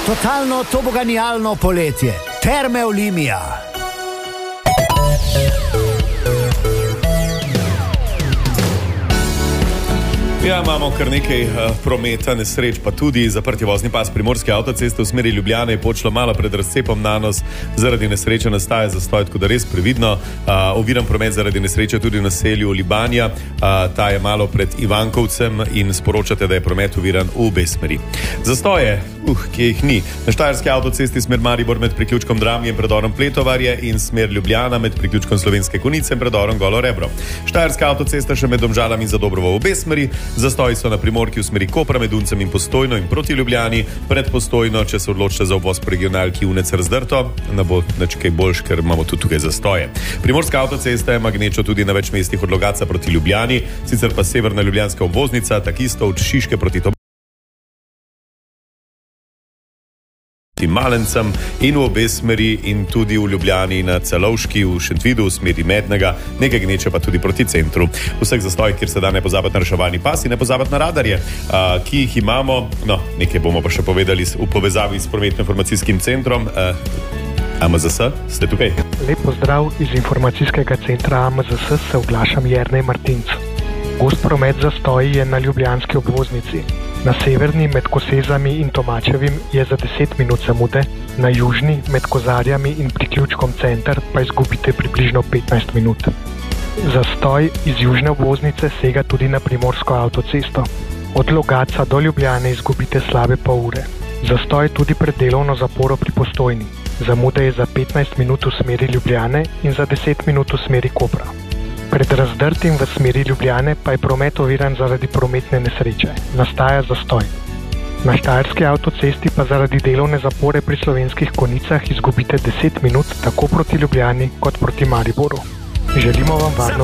totalno toboganijalno poletje. Terme Olimia. Ja, imamo kar nekaj prometa, nesreč, pa tudi zaprti vozni pas Primorske avtoceste v smeri Ljubljane je počlo malo pred razcepom Nanos. Zaradi nesreče nastaja zastoj, tako da res previdno. Oviran promet zaradi nesreče tudi v naselju Libanja. Ta je malo pred Ivankovcem in sporočate, da je promet oviran v obe smeri. Zastoje, ki jih ni. Na Štajerski avtocesti smer Maribor med priključkom Dramlje in predorom Pletovarje in smer Ljubljana med priključkom Slovenske Konjice in predorom Golo Rebro. Štajerska avtocesta še med Domžalami in Zadobrovo v obe smeri. Zastoji so na Primorki v smeri Kopra med Uncem in Postojno in proti Ljubljani. Pred Postojno, če se odločite za uvoz po regionalki Unec Razdrto, ne bo nič kaj boljš, ker imamo tudi tukaj zastoje. Primorska avtocesta ima gnečo tudi na več mestih od Logatca proti Ljubljani, sicer pa severna ljubljanska obvoznica, takisto od Šiške proti Malencem in v obe smeri in tudi v Ljubljani na Celovški, v Šentvidu, v smeri Mednega, nekaj gneče pa tudi proti centru. Vseh zastojih, kjer se da ne pozabiti na reševalni pas in ne pozabiti na radarje, ki jih imamo. No, nekaj bomo pa še povedali v povezavi s prometno-informacijskim centrom. AMZS, ste tukaj? Lep pozdrav iz informacijskega centra AMZS, se oglašam Jernej Martinc. Gost promet zastoji je na ljubljanski obvoznici. Na severni med Kosezami in Tomačevim je za 10 minut zamude, na južni med Kozarjami in priključkom Center pa izgubite približno 15 minut. Zastoj iz južne obvoznice sega tudi na Primorsko avtocesto. Od Logatca do Ljubljane izgubite slabe pol ure. Zastoj tudi pred delovno zaporo pri Postojni. Zamuda je za 15 minut v smeri Ljubljane in za 10 minut v smeri Kopra. Pred Razdrtim v smeri Ljubljane pa je promet oviran zaradi prometne nesreče. Nastaja zastoj. Na Štajerski avtocesti pa zaradi delovne zapore pri Slovenskih Konjicah izgubite 10 minut tako proti Ljubljani kot proti Mariboru. Želimo vam varno